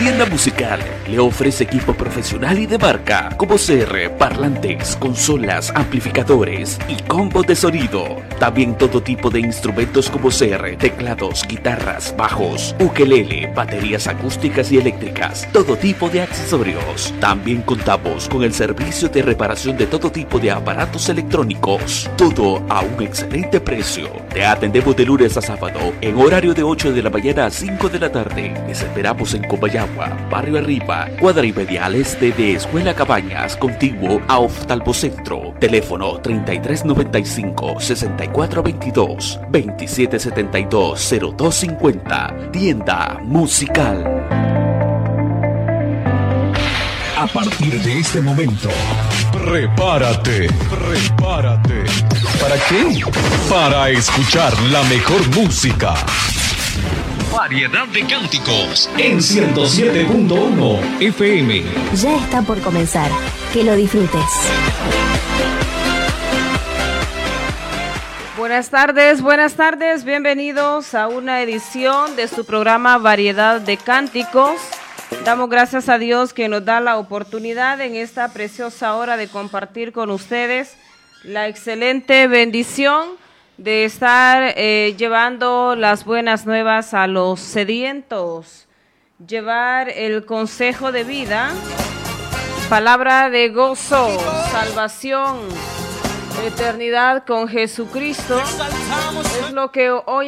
tienda musical le ofrece equipo profesional y de marca como CR, parlantes, consolas, amplificadores y combos de sonido. También todo tipo de instrumentos como CR, teclados, guitarras, bajos, ukelele, baterías acústicas y eléctricas, todo tipo de accesorios. También contamos con el servicio de reparación de todo tipo de aparatos electrónicos, todo a un excelente precio. Te atendemos de lunes a sábado en horario de 8 de la mañana a 5 de la tarde. Les esperamos en Comayagua, Barrio Arriba, cuadra y media al este de Escuela Cabañas, contiguo a Oftalmocentro. Teléfono 3395-6422, 2772-0250. Tienda musical. A partir de este momento, prepárate. ¿Para qué? Para escuchar la mejor música. Variedad de cánticos En 107.1 FM. Ya está por comenzar. Que lo disfrutes. Buenas tardes, bienvenidos a una edición de su programa Variedad de Cánticos. Damos gracias a Dios que nos da la oportunidad en esta preciosa hora de compartir con ustedes la excelente bendición de estar llevando las buenas nuevas a los sedientos, llevar el consejo de vida, palabra de gozo, salvación, eternidad con Jesucristo, es lo que hoy